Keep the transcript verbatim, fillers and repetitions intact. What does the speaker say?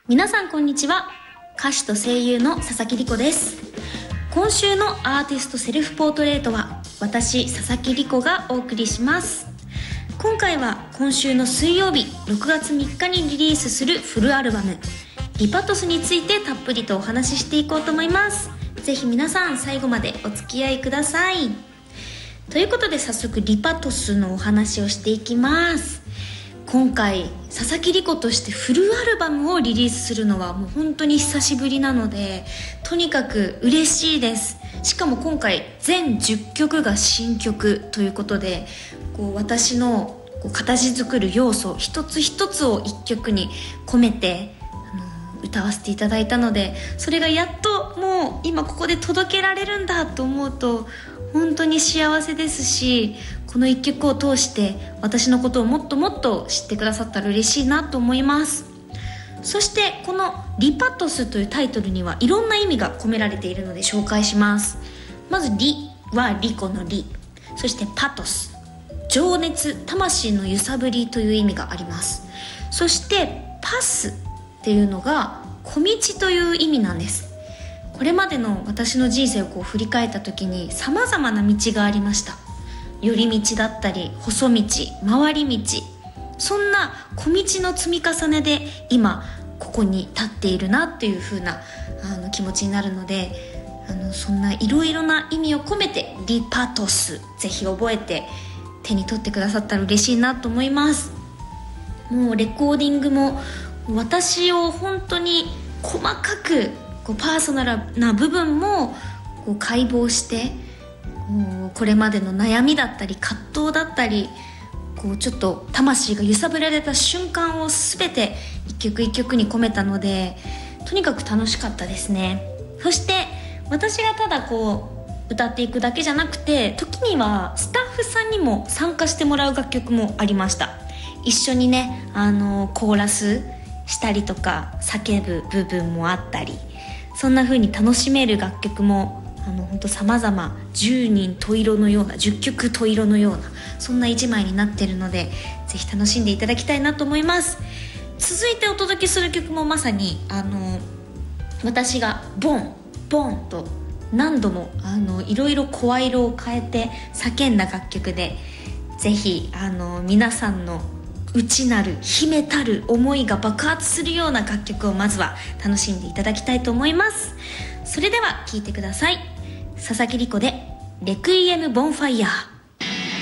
皆さんこんにちは。歌手と声優の佐々木梨子です。今週のアーティストセルフポートレートは私佐々木梨子がお送りします。今回は今週の水曜日ろくがつみっかにリリースするフルアルバムリパトスについてたっぷりとお話ししていこうと思います。ぜひ皆さん最後までお付き合いください。ということで早速リパトスのお話をしていきます。今回佐々木梨子としてフルアルバムをリリースするのはもう本当に久しぶりなので、とにかく嬉しいです。しかも今回全じゅっきょくが新曲ということで、こう私のこう形作る要素一つ一つを一曲に込めてあの歌わせていただいたので、それがやっともう今ここで届けられるんだと思うと本当に幸せですし、この一曲を通して私のことをもっともっと知ってくださったら嬉しいなと思います。そしてこのリパトスというタイトルにはいろんな意味が込められているので紹介します。まずリはリコのリ、そしてパトス、情熱、魂の揺さぶりという意味があります。そしてパスっていうのが小道という意味なんです。これまでの私の人生をこう振り返った時に様々な道がありました。寄り道だったり細道、回り道、そんな小道の積み重ねで今ここに立っているなっていう風なあの気持ちになるので、あのそんないろいろな意味を込めてリパトス、ぜひ覚えて手に取ってくださったら嬉しいなと思います。もうレコーディングも私を本当に細かくこうパーソナルな部分もこう解剖してこれまでの悩みだったり葛藤だったり、こうちょっと魂が揺さぶられた瞬間を全て一曲一曲に込めたので、とにかく楽しかったですね。そして私がただこう歌っていくだけじゃなくて、時にはスタッフさんにも参加してもらう楽曲もありました。一緒にねあのコーラスしたりとか叫ぶ部分もあったり、そんな風に楽しめる楽曲もあの本当様々じゅうにん十色のようなじゅっきょく十色のようなそんないちまいになっているので、ぜひ楽しんでいただきたいなと思います。続いてお届けする曲もまさにあの私がボンボンと何度もあのいろいろ声色を変えて叫んだ楽曲で、ぜひあの皆さんの内なる秘めたる思いが爆発するような楽曲をまずは楽しんでいただきたいと思います。それでは聴いてください。佐々木梨子でレクイエムボンファイヤー。